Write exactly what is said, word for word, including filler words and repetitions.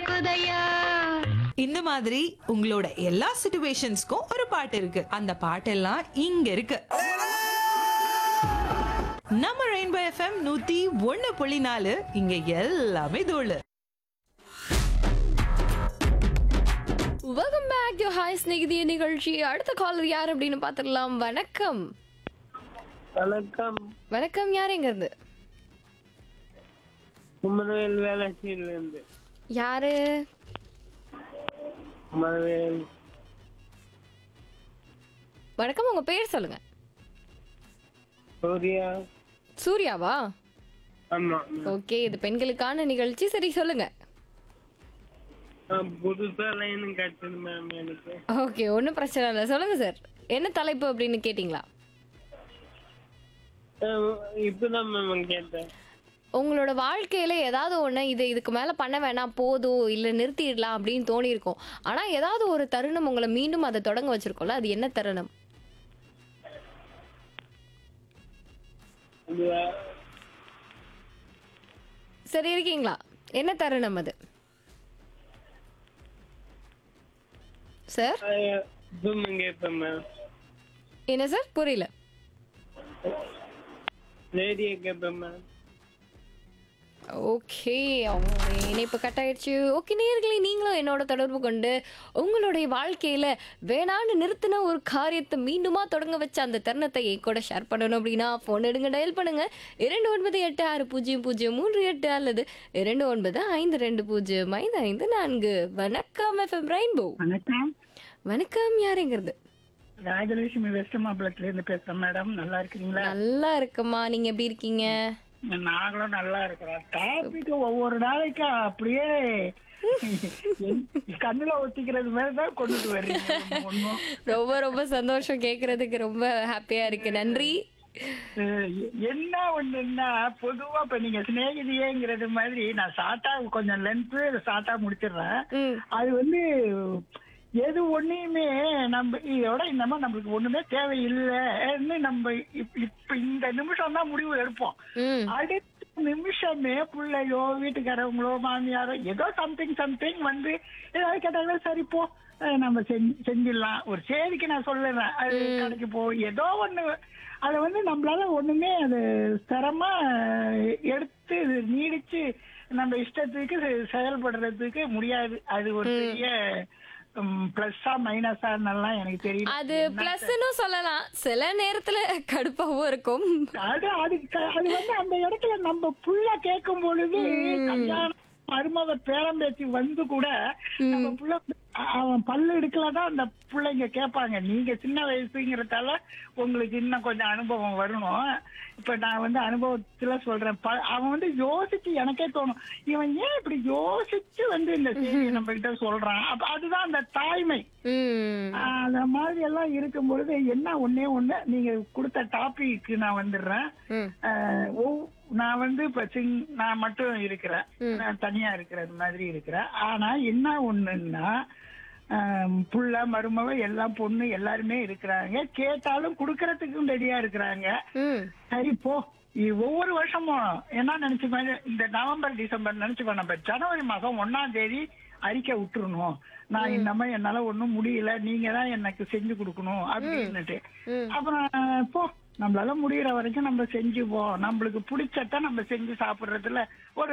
கேக்குதையா. இந்த மாதிரி உங்களோட எல்லா சிச்சுவேஷன்ஸ்க்கும் ஒரு பாட்டு இருக்கு. அந்த பாட்டெல்லாம் இங்க இருக்கு. நம்ம ரெயின்போ எஃப்எம் நூத்தி ஒண்ணு புள்ளி நாலு இங்க எல்லாமே தோழு. வெல்கம் பேக் டு ஹாய் ஸ்நேகிதிய நிகழ்ச்சி. அடுத்த காலர் யார் அப்படின்னு பாத்துடலாம். வணக்கம். வணக்கம். வணக்கம், யார் எங்க இருந்து? குமரவேல் வேளாச்சியில இருந்து. யாரு? குமரவேல். வணக்கம், உங்க பேர் சொல்லுங்க. சூர்யா. சூர்யாவா? ஆமா. ஓகே, இது பெண்களுக்கான நிகழ்ச்சி. சரி, சொல்லுங்க. ஆ, புதுசா லைன் கிடைச்சது மேம் எனக்கு. ஓகே, ஒன்றும் பிரச்சனை இல்லை, சொல்லுங்க சார். என்ன தலைப்பு அப்படின்னு கேட்டிங்களா? ஆ, இப்பதான் மேம் கேட்டேன். உங்களோட வாழ்க்கையில ஏதாவது ஒண்ணு இது இதுக்கு மேல பண்ண வேணாம், போதும், இல்ல நிறுத்திடலாம் அப்படின்னு தோணி இருக்கும். ஆனா ஏதாவது ஒரு தருணம் உங்களை மீண்டும் அதை தொடங்க வச்சிருக்கோம்ல, அது என்ன தருணம்? இது, சரி, இருக்கீங்களா? என்ன தருணம் அது சார்? ஆ, சும்மா கேட்பேன் மேம். என்ன சார், புரியல. ரேடியோ கேட்பேன் மேம். ஓகே, அவங்க இணைப்பு கட் ஆயிடுச்சு. ஓகே நேயர்களே, நீங்களும் என்னோட தொடர்பு கொண்டு உங்களுடைய வாழ்க்கையில வேணான்னு நிறுத்தின ஒரு காரியத்தை மீண்டுமா தொடங்க வச்ச அந்த தருணத்தை என் கூட ஷேர் பண்ணணும் அப்படின்னா ஃபோன் எடுங்க, டயல் பண்ணுங்க. இரண்டு ஒன்பது எட்டு ஆறு பூஜ்ஜியம் பூஜ்ஜியம் மூன்று எட்டு அல்லது இரண்டு ஒன்பது ஐந்து ரெண்டு பூஜ்ஜியம் ஐந்து ஐந்து நான்கு. வணக்கம் எஃப்எம் ரெயின்போ. வணக்கம். வணக்கம், யாருங்கிறது? ராஜலட்சுமி வெஸ்ட் மாம்பலத்துல இருந்து பேசுறேன் மேடம். நல்லா இருக்கீங்களா? நல்லா இருக்குமா, நீங்க எப்படி இருக்கீங்க? நாங்களும் நல்லா இருக்கிறோம். டாபிக் ஒவ்வொரு நாளைக்கு அப்படியே கண்ணுல ஒத்திக்கிறது மாதிரி தான் கொண்டுட்டு வர்றீங்க. ஒண்ணும் ரொம்ப ரொம்ப சந்தோஷம், கேக்குறதுக்கு ரொம்ப ஹாப்பியா இருக்கு. நன்றி. என்ன ஒண்ணுன்னா, பொதுவா இப்ப நீங்க சிநேகிதியேங்கிறது மாதிரி நான் ஷார்ட்டா கொஞ்சம் லென்த் ஷார்ட்டா முடிச்சிடுறேன். ம் அது வந்து எது ஒண்ணுமே நம்ம இதோட இந்த மாதிரி நம்மளுக்கு ஒண்ணுமே தேவையில்லைன்னு நம்ம இப்- இப்ப இந்த நிமிஷம் தான் முடிவு எடுப்போம். ம் அடுத்த நிமிஷமே பிள்ளையோ வீட்டுக்காரவங்களோ மாமியாரோ ஏதோ சம்திங் சம்திங் வந்து ஏதாவது கேட்டாலும் சரி போ, அஹ் நம்ம செஞ்சு செஞ்சிடலாம். ஒரு சேதிக்கு நான் சொல்லுறேன், அது கடைக்கு போ, ஏதோ ஒண்ணு. அதை வந்து நம்மளால ஒண்ணுமே அது சிரமமா எடுத்து நீடிச்சு நம்ம இஷ்டத்துக்கு செ- செயல்படுறதுக்கு முடியாது. அது ஒரு பெரிய பிளஸ்ஸா மைனஸா எனக்கு தெரியல. அது பிளஸ்னு சொல்லலாம், சில நேரத்துல கடுப்பாவும் இருக்கும். அது அது க- அது வந்து அந்த இடத்துல நம்ம புள்ள கேட்கும் பொழுது கல்யாணம் மருமக பேரம்பேத்தி வந்து கூட நம்ம புள்ள அ- அவன் பல்லு எடுக்கலதான் அந்த பிள்ளைங்க கேட்பாங்க. நீங்க சின்ன வயசுங்கிறதால உங்களுக்கு இன்னும் கொஞ்சம் அனுபவம் வரணும். இப்ப நான் வந்து அனுபவத்துல சொல்றேன். ப- அவன் வந்து யோசிச்சு எனக்கே தோணும், இவன் ஏன் இப்படி யோசிச்சு வந்து இந்த செய்தியை நம்ம கிட்ட சொல்றான். அப்ப அதுதான் அந்த தாய்மை. ம் ஆஹ் அந்த மாதிரி எல்லாம் இருக்கும் பொழுது என்ன ஒண்ணே ஒண்ணு, நீங்க கொடுத்த டாபிக் நான் வந்துடுறேன். ம் ஆஹ் ஒவ்- நான் வந்து இப்ப சிங்- நான் மட்டும் இருக்கிறேன், நான் தனியா இருக்கிறது மாதிரி இருக்கிறேன். ஆனா என்ன ஒண்ணுன்னா, ஆஹ் புள்ள மருமக எல்லாம் பொண்ணு எல்லாருமே இருக்கிறாங்க. கேட்டாலும் குடுக்கறதுக்கும் ரெடியா இருக்கிறாங்க. ம் சரி போ, இ- ஒவ்வொரு வருஷமும் என்ன நினைச்சுக்கோ, இந்த நவம்பர் டிசம்பர் நினைச்சுக்கோ, நம்ம ஜனவரி மாசம் ஒன்னாம் தேதி அறிக்கை விட்டுறணும். நான் இந்த மாதிரி என்னால ஒண்ணும் முடியல, நீங்க தான் எனக்கு செஞ்சு கொடுக்கணும் அப்படின்னுட்டு. அப்புறம் போ, நம்மளால முடியற வரைக்கும் நம்ம செஞ்சுப்போம். நம்மளுக்கு பிடிச்சத நம்ம செஞ்சு சாப்பிடுறதுல ஒரு